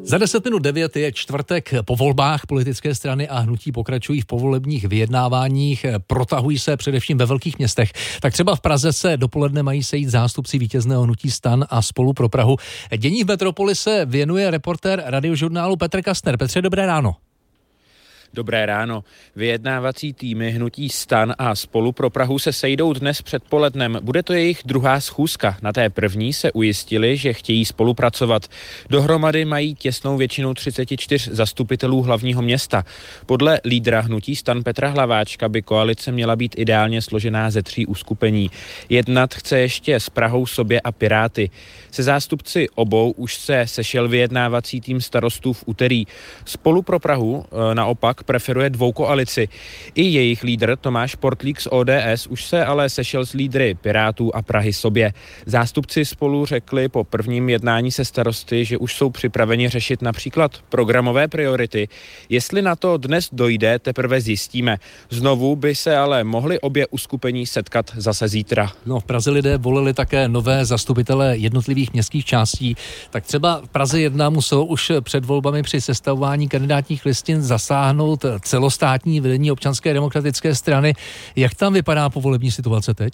Za 10:09 je čtvrtek, po volbách politické strany a hnutí pokračují v povolebních vyjednáváních, protahují se především ve velkých městech. Tak třeba v Praze se dopoledne mají sejít zástupci vítězného hnutí STAN a Spolu pro Prahu. Dění v metropoli se věnuje reportér Radiožurnálu Petr Kastner. Petře, dobré ráno. Dobré ráno. Vyjednávací týmy hnutí STAN a Spolu pro Prahu se sejdou dnes předpolednem. Bude to jejich druhá schůzka. Na té první se ujistili, že chtějí spolupracovat. Dohromady mají těsnou většinu 34 zastupitelů hlavního města. Podle lídra hnutí STAN Petra Hlaváčka by koalice měla být ideálně složená ze 3 uskupení. Jednat chce ještě s Prahou, Sobě a Piráty. Se zástupci obou už se sešel vyjednávací tým starostů v úterý. Spolu pro Prahu naopak preferuje dvoukoalici. I jejich lídr Tomáš Portlík z ODS už se ale sešel s lídry Pirátů a Prahy Sobě. Zástupci Spolu řekli po prvním jednání se starosty, že už jsou připraveni řešit například programové priority. Jestli na to dnes dojde, teprve zjistíme. Znovu by se ale mohly obě uskupení setkat zase zítra. No, v Praze lidé volili také nové zastupitele jednotlivých městských částí. Tak třeba v Praze 1 muselo už před volbami při sestavování kandidátních listin zasáhnout celostátní vedení Občanské demokratické strany. Jak tam vypadá povolební situace teď?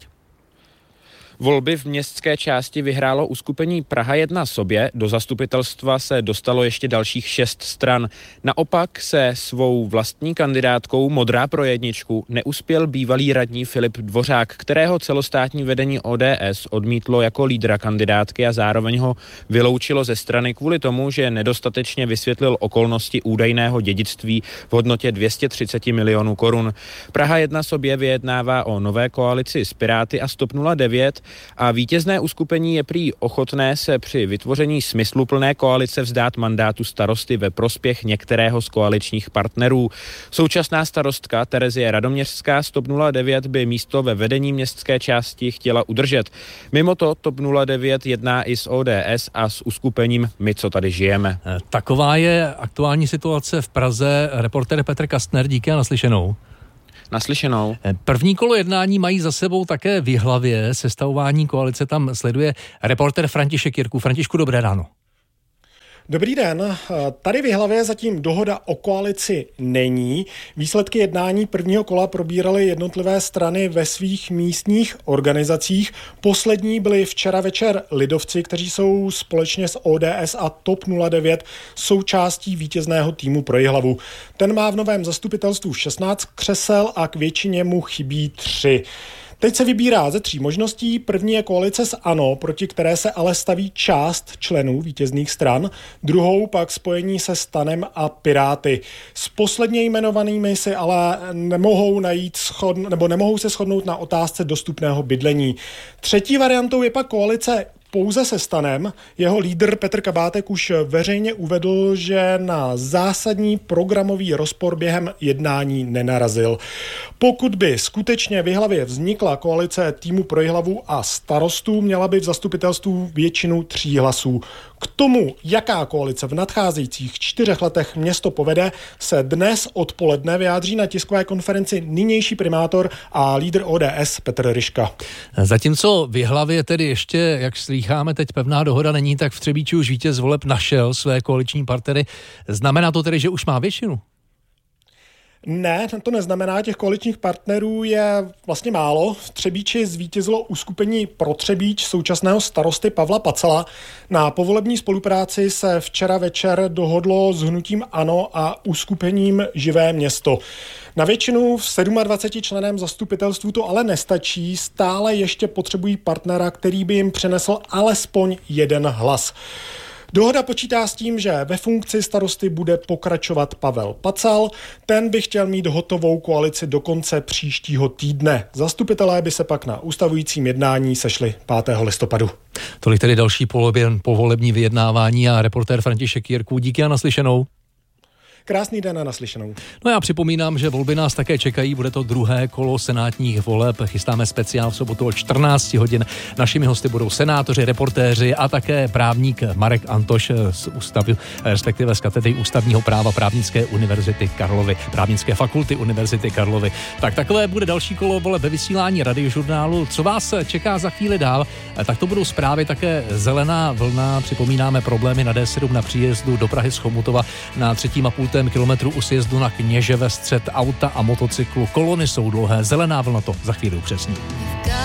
Volby v městské části vyhrálo uskupení Praha 1 Sobě, do zastupitelstva se dostalo ještě dalších 6 stran. Naopak se svou vlastní kandidátkou Modrá pro jedničku neuspěl bývalý radní Filip Dvořák, kterého celostátní vedení ODS odmítlo jako lídra kandidátky a zároveň ho vyloučilo ze strany kvůli tomu, že nedostatečně vysvětlil okolnosti údajného dědictví v hodnotě 230 milionů korun. Praha 1 Sobě vyjednává o nové koalici s Piráty a Stop 09, a vítězné uskupení je prý ochotné se při vytvoření smysluplné koalice vzdát mandátu starosty ve prospěch některého z koaličních partnerů. Současná starostka Terezie Radoměřská z TOP 09 by místo ve vedení městské části chtěla udržet. Mimo to TOP 09 jedná i s ODS a s uskupením My, co tady žijeme. Taková je aktuální situace v Praze. Reportér Petr Kastner, díky a naslyšenou. Naslyšenou. První kolo jednání mají za sebou také v Jihlavě. Sestavování koalice tam sleduje reportér František Jirků. Františku, dobré ráno. Dobrý den. Tady v Jihlavě zatím dohoda o koalici není. Výsledky jednání prvního kola probíraly jednotlivé strany ve svých místních organizacích. Poslední byli včera večer lidovci, kteří jsou společně s ODS a TOP 09 součástí vítězného týmu pro Jihlavu. Ten má v novém zastupitelstvu 16 křesel a k většině mu chybí 3. Teď se vybírá ze 3 možností. První je koalice s ANO, proti které se ale staví část členů vítězných stran. Druhou pak spojení se STANem a Piráty. S posledně jmenovanými si ale nemohou se shodnout na otázce dostupného bydlení. Třetí variantou je pak koalice pouze se STANem. Jeho lídr Petr Kabátek už veřejně uvedl, že na zásadní programový rozpor během jednání nenarazil. Pokud by skutečně v Jihlavě vznikla koalice týmu pro Jihlavu a starostů, měla by v zastupitelstvu většinu 3 hlasů. K tomu, jaká koalice v nadcházejících 4 letech město povede, se dnes odpoledne vyjádří na tiskové konferenci nynější primátor a lídr ODS Petr Ryška. Zatímco v Jihlavě tedy ještě, jak slýcháme, teď pevná dohoda není, tak v Třebíči už vítěz voleb našel své koaliční partnery. Znamená to tedy, že už má většinu? Ne, to neznamená, těch koaličních partnerů je vlastně málo. V Třebíči zvítězilo uskupení Pro Třebíč současného starosty Pavla Pacala. Na povolební spolupráci se včera večer dohodlo s hnutím ANO a uskupením Živé město. Na většinu v 27 členém zastupitelstvu to ale nestačí, stále ještě potřebují partnera, který by jim přinesl alespoň 1 hlas. Dohoda počítá s tím, že ve funkci starosty bude pokračovat Pavel Pacal. Ten by chtěl mít hotovou koalici do konce příštího týdne. Zastupitelé by se pak na ustavujícím jednání sešli 5. listopadu. Tolik tedy další povolební vyjednávání a reportér František Jirků. Díky a naslyšenou. Krásný den a naslyšenou. No já připomínám, že volby nás také čekají, bude to druhé kolo senátních voleb, chystáme speciál v sobotu od 14 hodin. Našimi hosty budou senátoři, reportéři a také právník Marek Antoš z ústavu, respektive z katedry ústavního práva Právnické univerzity Karlovy, Právnické fakulty Univerzity Karlovy. Tak takové bude další kolo voleb ve vysílání Radiožurnálu. Co vás čeká za chvíli dál? Tak to budou zprávy také Zelená vlna. Připomínáme problémy na D7 na příjezdu do Prahy z Chomutova na 3,5 kilometru u sjezdu na Kněževe střed auta a motocyklu. Kolony jsou dlouhé. Zelená vlna to za chvíli upřesní.